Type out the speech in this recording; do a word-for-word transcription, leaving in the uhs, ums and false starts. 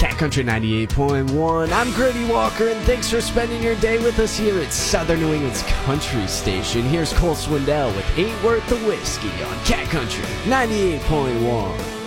Cat Country ninety-eight point one. I'm Grady Walker, and thanks for spending your day with us here at Southern New England's country station. Here's Cole Swindell with Ain't Worth the Whiskey on Cat Country ninety-eight point one.